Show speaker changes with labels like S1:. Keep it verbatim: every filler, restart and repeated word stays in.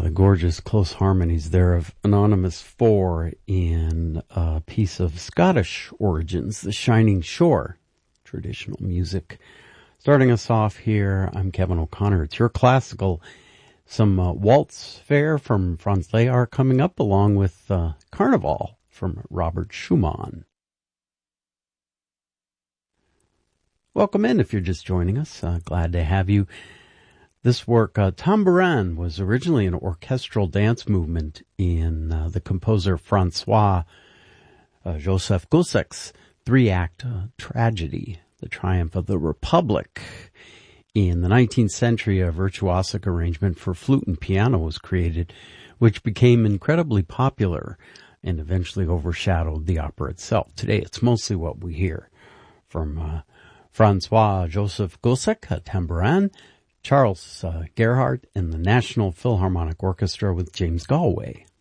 S1: the gorgeous close harmonies there of Anonymous Four in a piece of Scottish origins, The Shining Shore, traditional music. Starting us off here, I'm Kevin O'Connor. It's your classical. Some uh, waltz fare from Franz Lehár coming up, along with uh, Carnival from Robert Schumann. Welcome in if you're just joining us. Uh, glad to have you. This work, uh, Tambourin, was originally an orchestral dance movement in uh, the composer Francois uh, Joseph Gossek's three-act uh, tragedy, The Triumph of the Republic. In the nineteenth century, a virtuosic arrangement for flute and piano was created, which became incredibly popular and eventually overshadowed the opera itself. Today, it's mostly what we hear from uh, Francois Joseph Gossec, uh, Tambourin, Charles uh, Gerhardt, and the National Philharmonic Orchestra with James Galway.